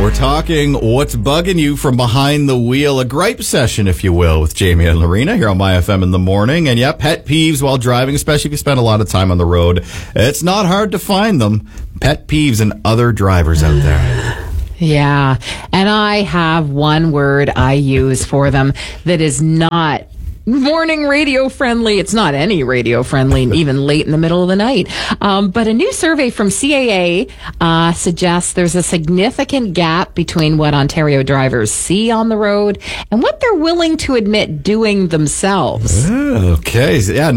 We're talking what's bugging you from behind the wheel, a gripe session, if you will, with Jamie and Lorena here on My FM in the morning. And yeah, pet peeves while driving, especially if you spend a lot of time on the road. It's not hard to find them. Pet peeves and other drivers out there. Yeah, and I have one word I use for them that is not morning radio friendly. It's not any radio friendly, even late in the middle of the night. But a new survey from CAA suggests there's a significant gap between what Ontario drivers see on the road and what they're willing to admit doing themselves. Okay. Yeah,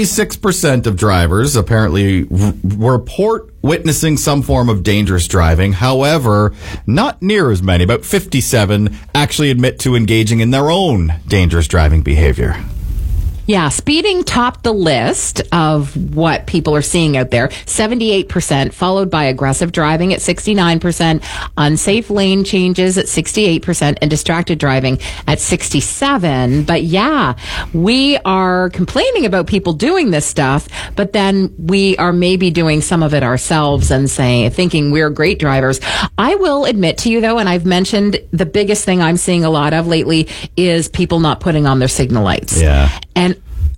96% of drivers apparently report witnessing some form of dangerous driving. However, not near as many, about 57, actually admit to engaging in their own dangerous driving behavior. Yeah, speeding topped the list of what people are seeing out there. 78%, followed by aggressive driving at 69%, unsafe lane changes at 68%, and distracted driving at 67%. But yeah, we are complaining about people doing this stuff, but then we are maybe doing some of it ourselves and thinking we're great drivers. I will admit to you, though, and I've mentioned the biggest thing I'm seeing a lot of lately is people not putting on their signal lights. Yeah. And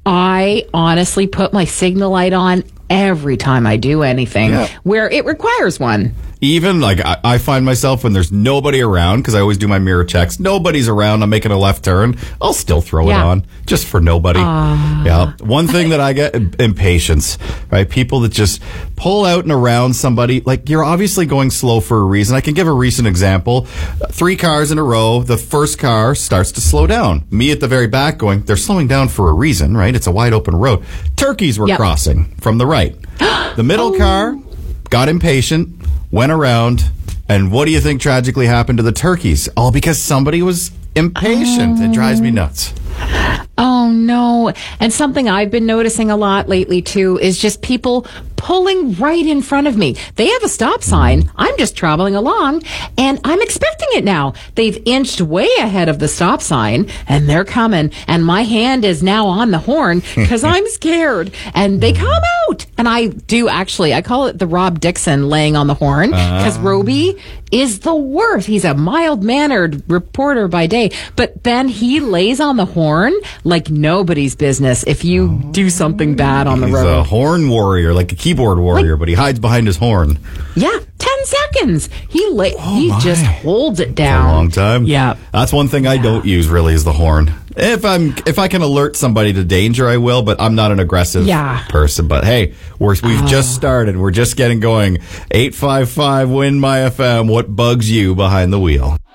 I honestly put my signal light on every time I do anything where it requires one. Even like I find myself when there's nobody around, because I always do my mirror checks. Nobody's around. I'm making a left turn. I'll still throw it on just for nobody. Yeah. One thing that I get, impatience, right? People that just pull out and around somebody. Like, you're obviously going slow for a reason. I can give a recent example. 3 cars in a row. The first car starts to slow down. Me at the very back going, they're slowing down for a reason, right? It's a wide open road. Turkeys were crossing from the right. The middle car got impatient, went around, and what do you think tragically happened to the turkeys? All because somebody was impatient. It drives me nuts. Oh, no. And something I've been noticing a lot lately, too, is just people pulling right in front of me. They have a stop sign. I'm just traveling along, and I'm expecting it now. They've inched way ahead of the stop sign, and they're coming, and my hand is now on the horn because I'm scared. And they come out. And I call it the Rob Dixon laying on the horn, because Roby is the worst. He's a mild-mannered reporter by day, but then he lays on the horn like nobody's business if you do something bad on the road. He's a horn warrior, like a keyboard warrior, but he hides behind his horn. Yeah, 10 seconds. He just holds it down. That's a long time. Yeah. That's one thing I don't use really is the horn. If I can alert somebody to danger, I will, but I'm not an aggressive person. But hey, we've just started. We're just getting going. 855 WIN My FM. What bugs you behind the wheel?